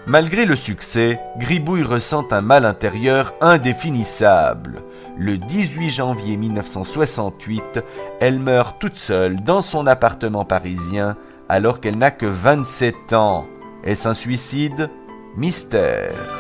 Malgré le succès, Gribouille ressent un mal intérieur indéfinissable. Le 18 janvier 1968, elle meurt toute seule dans son appartement parisien alors qu'elle n'a que 27 ans. Est-ce un suicide ? Mystère.